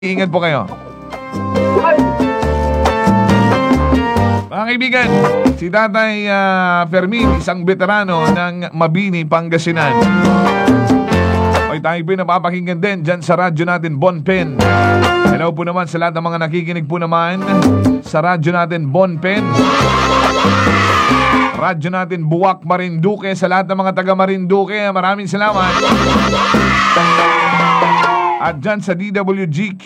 Ingat po kayo. Mga kaibigan, si Tatay Fermin, isang veterano ng Mabini, Pangasinan. Ay tayo po napapakinggan din dyan sa radyo natin, Bonpen. Hello po naman sa lahat ng mga nakikinig po naman sa radyo natin, Bonpen. Radyo natin, Buwak, Marinduque. Sa lahat ng mga taga Marinduque, maraming salamat. At dyan sa DWGQ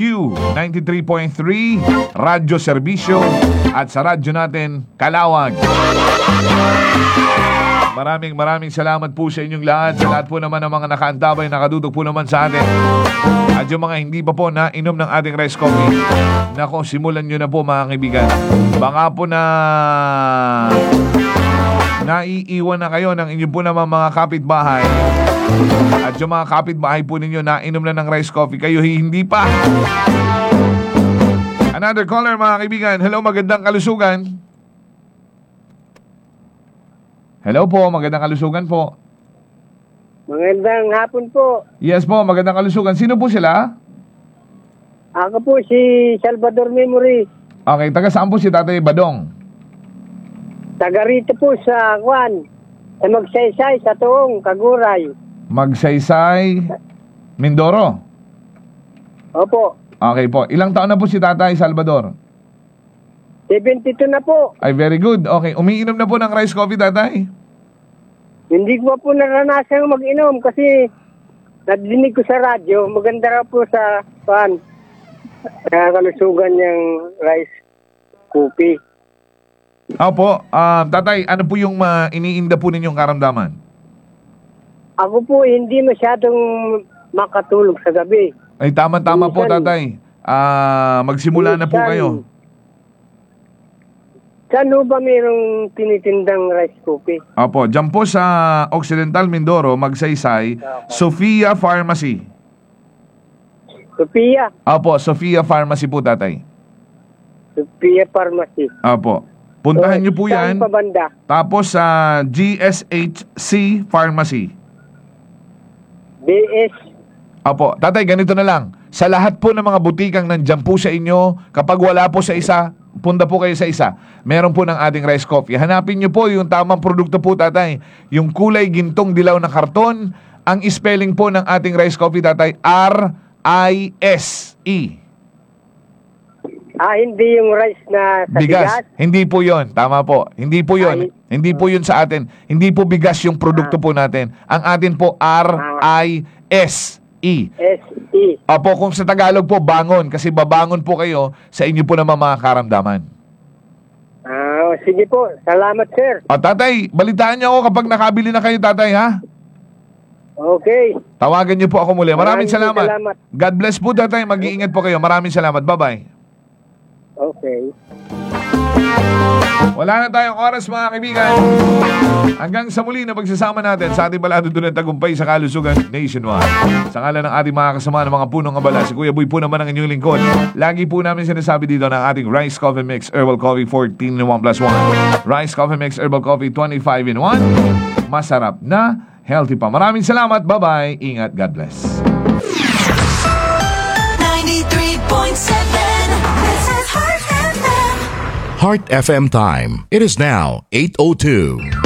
93.3 Radyo Serbisyo at sa radyo natin Kalawag. Maraming salamat po sa inyong lahat. Sa lahat po naman ng mga nakaantabay, nakadudog po naman sa atin. At yung mga hindi pa po nainom ng ating rice coffee, nako, simulan nyo na po mga kaibigan. Baka po na naiiwan na kayo ng inyong po naman mga kapitbahay. At yung mga kapitbahay po ninyo na inom na ng rice coffee, kayo hindi pa. Another caller mga kaibigan. Hello, magandang kalusugan. Hello po, magandang kalusugan po. Magandang hapon po. Yes po, magandang kalusugan. Sino po sila? Ako po si Salvador Memory. Okay, taga saan po si Tatay Badong? Taga rito po sa Kwan. Sa Magsaysay, sa Tuong, Kaguray. Magsaysay, Mindoro. Opo. Okay po. Ilang taon na po si Tatay Salvador? 72 na po. Ay, very good. Okay, umiinom na po ng rice coffee, Tatay? Hindi ko po naranasan mag-inom kasi nadinig ko sa radyo. Maganda raw po sa Kwan. Kalusugan niyang rice coffee. Opo. Tatay, ano po yung iniinda po ninyong karamdaman? Ako po hindi masyadong makatulog sa gabi. Ay, tama-tama po, Tatay. Magsimula na po kayo. Saan ba mayroong tinitindang rice coffee? Opo, dyan po sa Occidental Mindoro, Magsaysay, Sofia Pharmacy. Sophia? Opo, Sofia Pharmacy po, Tatay. Sophia Pharmacy. Opo. Puntahan nyo po yan. Saan pa banda? Tapos sa GSHC Pharmacy. BS? Opo, Tatay, ganito na lang. Sa lahat po ng mga butikang nandyan po sa inyo, kapag wala po sa isa, punta po kayo sa isa. Meron po ng ating rice coffee. Hanapin nyo po yung tamang produkto po, Tatay. Yung kulay gintong dilaw na karton. Ang spelling po ng ating rice coffee, Tatay, R-I-S-E. Hindi yung rice na sa bigas? Hindi po yon. Tama po. Hindi po yon. Hindi po yun sa atin. Hindi po bigas yung produkto po natin. Ang atin po, R-I-S-E. S-E. Opo, kung sa Tagalog po, bangon. Kasi babangon po kayo sa inyo po naman mga karamdaman. Sige po. Salamat, sir. Tatay, balitaan niyo ako kapag nakabili na kayo, Tatay, ha? Okay. Tawagan niyo po ako muli. Maraming salamat. Salamat. God bless po, Tatay. Mag-iingat po kayo. Maraming salamat. Bye-bye. Okay. Wala na tayong oras, mga kaibigan. Hanggang sa muli na pagsasama natin sa ating balado doon ng tagumpay sa kalusugan nationwide. Sa ngalan ng ating mga kasama ng mga punong abala, si Kuya Boy po naman ang inyong lingkod. Lagi po namin sinasabi dito ng ating Rice Coffee Mix Herbal Coffee 14 in 1 plus 1. Rice Coffee Mix Herbal Coffee 25 in 1. Masarap na, healthy pa. Maraming salamat. Bye-bye. Ingat. God bless. 93.7 Heart FM time. It is now 8:02.